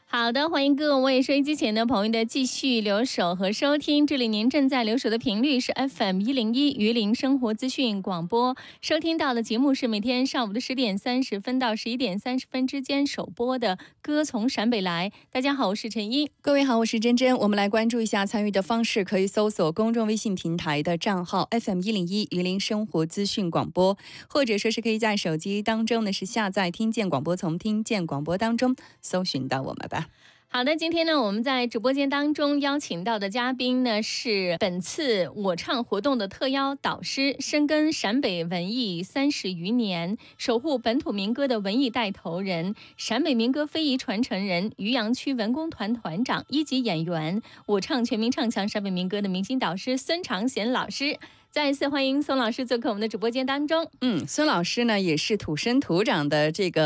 好的，欢迎各位收音机前的朋友的继续留守和收听，这里您正在留守的频率是 FM101榆林生活资讯广播，收听到的节目是每天上午的10点30分到11点30分之间首播的歌从陕北来。大家好，我是陈一。 各位好，我是珍珍。我们来关注一下参与的方式，可以搜索公众微信平台的账号 FM101榆林生活资讯广播，或者说是可以在手机当中呢是下载听见广播，从听见广播当中搜寻到我们吧。 好的，今天呢，我们在直播间当中邀请到的嘉宾呢，是本次我唱活动的特邀导师，深耕陕北文艺30余年，守护本土民歌的文艺带头人，陕北民歌非遗传承人，渔阳区文工团团长，1级演员，我唱全民唱响陕北民歌的明星导师孙长贤老师。再一次欢迎孙老师做客我们的直播间当中。 孙老师呢也是土生土长的这个